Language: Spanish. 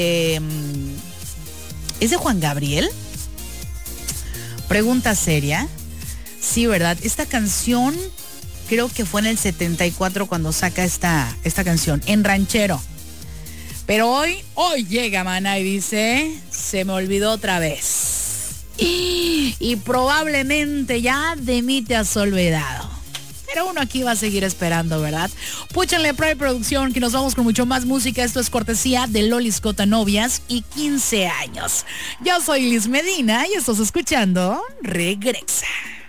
¿Es de Juan Gabriel? Pregunta seria. Sí, ¿verdad? Esta canción creo que fue en el 74 cuando saca esta canción, en ranchero. Pero hoy llega Maná y dice, se me olvidó otra vez. Y probablemente ya de mí te has olvidado. Pero uno aquí va a seguir esperando, ¿verdad? Púchenle Pride Producción, que nos vamos con mucho más música. Esto es cortesía de Lolis Cota Novias y 15 años. Yo soy Liz Medina y estás escuchando Regresa.